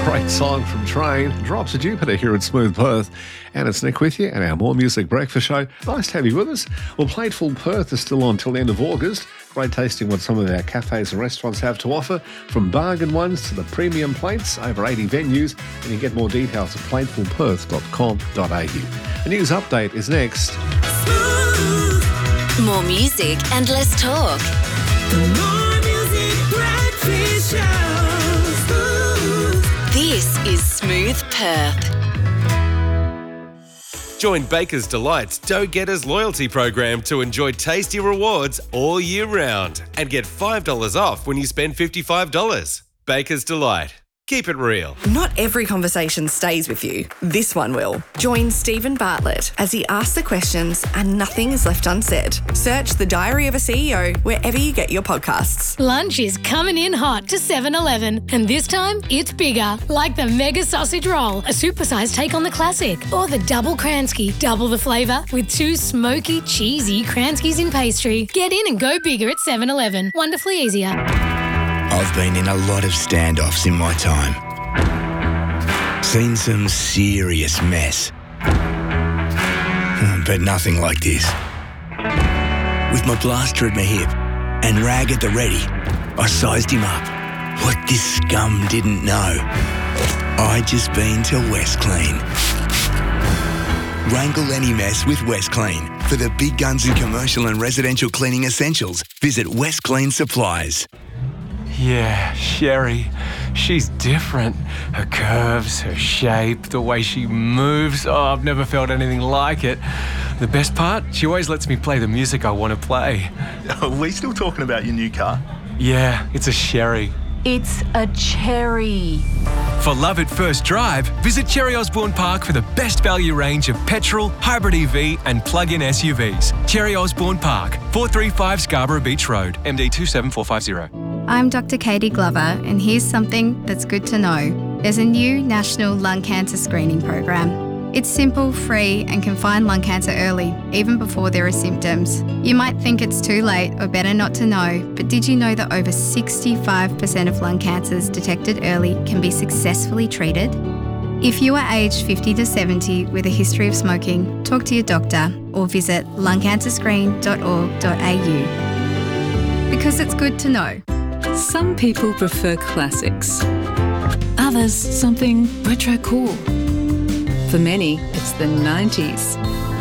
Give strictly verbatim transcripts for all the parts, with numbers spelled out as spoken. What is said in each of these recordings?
Great song from Train. Drops of Jupiter here at Smooth Perth. And it's Nick with you and our More Music Breakfast show. Nice to have you with us. Well, Plateful Perth is still on till the end of August. Great tasting what some of our cafes and restaurants have to offer, from bargain ones to the premium plates, over eighty venues, and you get more details at plateful perth dot com dot a u. A news update is next. More music and less talk. The More Music Breakfast Show. This is Smooth Perth. Join Baker's Delight's Dough Getters loyalty program to enjoy tasty rewards all year round and get five dollars off when you spend fifty-five dollars. Baker's Delight. Keep it real. Not every conversation stays with you. This one will. Join Stephen Bartlett as he asks the questions and nothing is left unsaid. Search The Diary of a C E O wherever you get your podcasts. Lunch is coming in hot to seven eleven, and this time it's bigger, like the Mega Sausage Roll, a supersized take on the classic, or the Double Kransky, double the flavour with two smoky, cheesy Kranskys in pastry. Get in and go bigger at seven eleven. Wonderfully easier. I've been in a lot of standoffs in my time. Seen some serious mess. But nothing like this. With my blaster at my hip and rag at the ready, I sized him up. What this scum didn't know, I'd just been to West Clean. Wrangle any mess with West Clean. For the big guns in commercial and residential cleaning essentials, visit West Clean Supplies. Yeah, Sherry. She's different. Her curves, her shape, the way she moves. Oh, I've never felt anything like it. The best part? She always lets me play the music I want to play. Are we still talking about your new car? Yeah, it's a Sherry. It's a Cherry. For love at first drive, visit Cherry Osborne Park for the best value range of petrol, hybrid E V and plug-in S U Vs. Cherry Osborne Park, four thirty-five Scarborough Beach Road, M D two seven four five zero. I'm Doctor Katie Glover, and here's something that's good to know. There's a new national lung cancer screening program. It's simple, free, and can find lung cancer early, even before there are symptoms. You might think it's too late or better not to know, but did you know that over sixty-five percent of lung cancers detected early can be successfully treated? If you are aged fifty to seventy with a history of smoking, talk to your doctor or visit lung cancer screen dot org dot a u. Because it's good to know. Some people prefer classics. Others, something retro cool. For many, it's the nineties.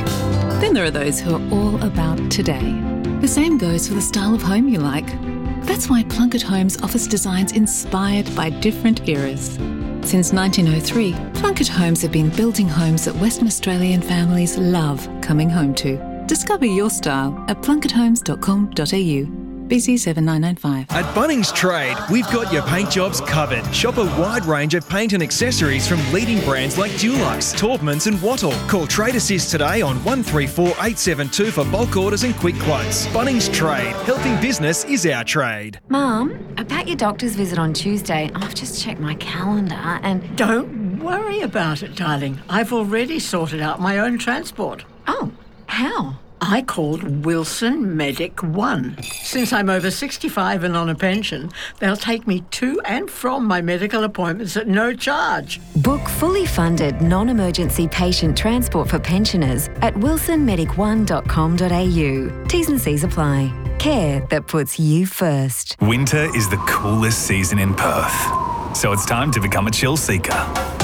Then there are those who are all about today. The same goes for the style of home you like. That's why Plunkett Homes offers designs inspired by different eras. Since nineteen oh three, Plunkett Homes have been building homes that Western Australian families love coming home to. Discover your style at plunkett homes dot com dot a u. B C seven nine nine five. At Bunnings Trade, we've got your paint jobs covered. Shop a wide range of paint and accessories from leading brands like Dulux, Taubmans and Wattle. Call Trade Assist today on one three four eight seven two for bulk orders and quick quotes. Bunnings Trade. Helping business is our trade. Mum, about your doctor's visit on Tuesday, I've just checked my calendar and... Don't worry about it, darling. I've already sorted out my own transport. Oh, how? I called Wilson Medic One. Since I'm over sixty-five and on a pension, they'll take me to and from my medical appointments at no charge. Book fully funded non-emergency patient transport for pensioners at wilson medic one dot com dot a u. T's and C's apply. Care that puts you first. Winter is the coolest season in Perth, so it's time to become a chill seeker.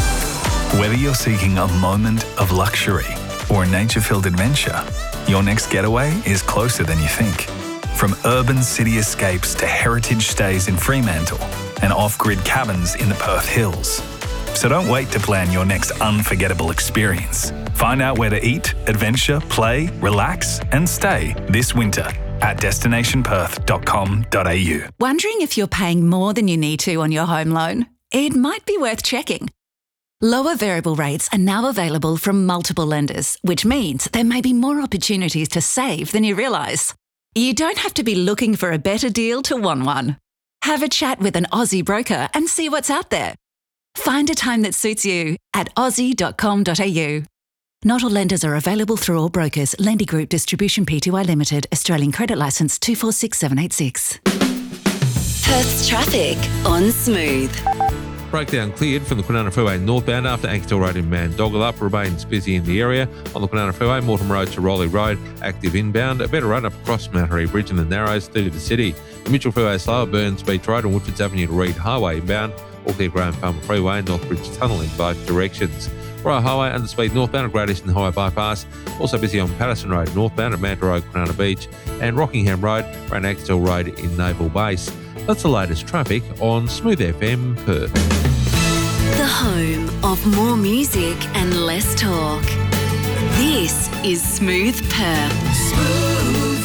Whether you're seeking a moment of luxury or a nature-filled adventure, your next getaway is closer than you think. From urban city escapes to heritage stays in Fremantle and off-grid cabins in the Perth Hills. So don't wait to plan your next unforgettable experience. Find out where to eat, adventure, play, relax and stay this winter at destination perth dot com dot a u. Wondering if you're paying more than you need to on your home loan? It might be worth checking. Lower variable rates are now available from multiple lenders, which means there may be more opportunities to save than you realise. You don't have to be looking for a better deal to want one. Have a chat with an Aussie broker and see what's out there. Find a time that suits you at aussie dot com dot a u. Not all lenders are available through all brokers. Lendy Group Distribution Pty Limited. Australian Credit Licence two four six seven eight six. Perth's traffic on Smooth. Breakdown cleared from the Kwinana Freeway northbound after Ankersdale Road in Mandogalup remains busy in the area. On the Kwinana Freeway, Mortimer Road to Rowley Road, active inbound. A better run up across Mattery Bridge in the Narrows through the city. The Mitchell Freeway is slower, Burns Beach Road and Woodfords Avenue to Reed Highway inbound. All clear Graham Palmer Freeway and Northbridge Tunnel in both directions. Royal Highway under speed northbound at Great Eastern Highway Bypass. Also busy on Patterson Road northbound at Manta Road, Kwinana Beach, and Rockingham Road around Ankersdale Road in Naval Base. That's the latest traffic on Smooth F M Perth. The home of more music and less talk. This is Smooth Perth. Smooth.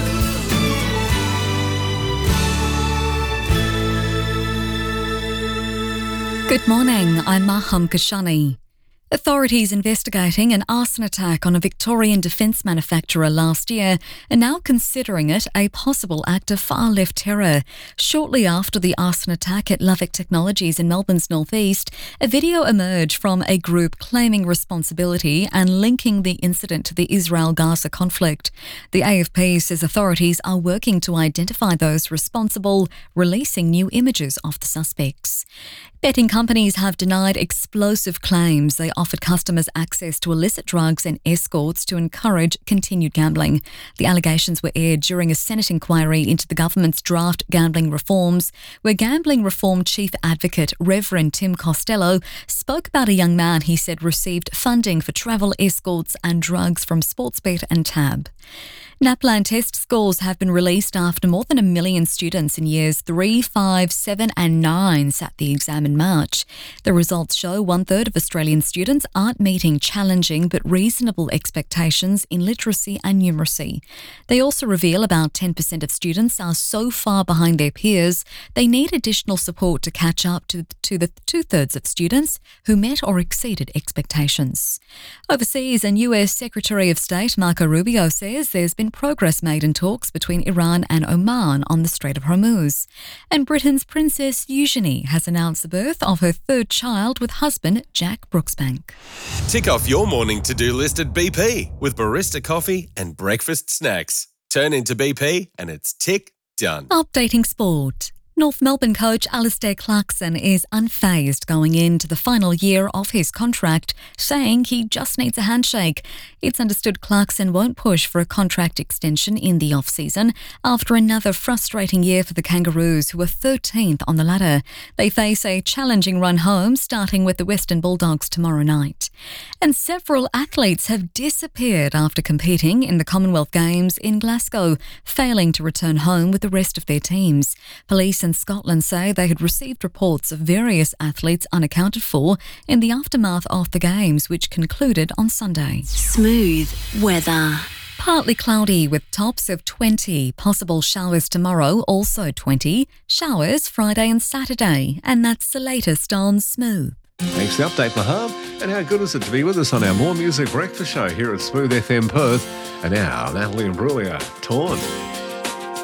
Good morning, I'm Maham Kashani. Authorities investigating an arson attack on a Victorian defence manufacturer last year are now considering it a possible act of far-left terror. Shortly after the arson attack at Lovick Technologies in Melbourne's northeast, a video emerged from a group claiming responsibility and linking the incident to the Israel-Gaza conflict. The A F P says authorities are working to identify those responsible, releasing new images of the suspects. Betting companies have denied explosive claims they offered customers access to illicit drugs and escorts to encourage continued gambling. The allegations were aired during a Senate inquiry into the government's draft gambling reforms, where Gambling Reform Chief Advocate Reverend Tim Costello spoke about a young man he said received funding for travel escorts and drugs from Sportsbet and Tab. NAPLAN test scores have been released after more than a million students in years three, five, seven and nine sat the exam in March. The results show one-third of Australian students aren't meeting challenging but reasonable expectations in literacy and numeracy. They also reveal about ten percent of students are so far behind their peers they need additional support to catch up to, to the two-thirds of students who met or exceeded expectations. Overseas, and U S Secretary of State Marco Rubio says there's been progress made in talks between Iran and Oman on the Strait of Hormuz. And Britain's Princess Eugenie has announced the birth of her third child with husband Jack Brooksbank. Tick off your morning to-do list at B P with barista coffee and breakfast snacks. Turn into B P and it's tick done. Updating sport. North Melbourne coach Alistair Clarkson is unfazed going into the final year of his contract, saying he just needs a handshake. It's understood Clarkson won't push for a contract extension in the off-season after another frustrating year for the Kangaroos, who are thirteenth on the ladder. They face a challenging run home, starting with the Western Bulldogs tomorrow night. And several athletes have disappeared after competing in the Commonwealth Games in Glasgow, failing to return home with the rest of their teams. Police in Scotland say they had received reports of various athletes unaccounted for in the aftermath of the Games, which concluded on Sunday. Smooth weather. Partly cloudy with tops of twenty. Possible showers tomorrow, also twenty. Showers Friday and Saturday. And that's the latest on Smooth. Thanks for the update, Mahab. And how good is it to be with us on our More Music Breakfast Show here at Smooth F M Perth. And now, Natalie Imbruglia, Torn.